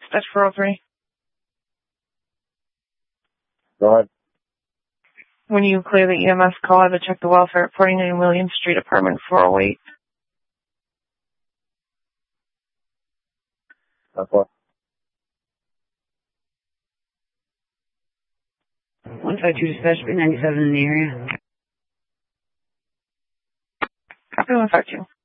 That's 403. Go ahead. When you clear the EMS call, I have to check the welfare at 49 William Street, apartment 408. That's what? 152 dispatch, 97 in the area. Copy 152.